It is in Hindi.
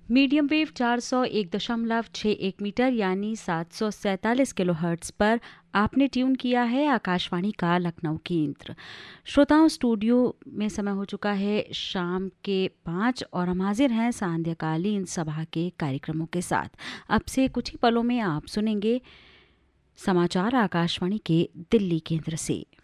मीडियम वेव 401.61 मीटर यानी 747 किलोहर्ट्ज़ पर आपने ट्यून किया है आकाशवाणी का लखनऊ केंद्र। श्रोताओं, स्टूडियो में समय हो चुका है शाम के 5 और हम हाजिर हैं सांध्यकालीन सभा के कार्यक्रमों के साथ। अब से कुछ ही पलों में आप सुनेंगे समाचार आकाशवाणी के दिल्ली केंद्र से।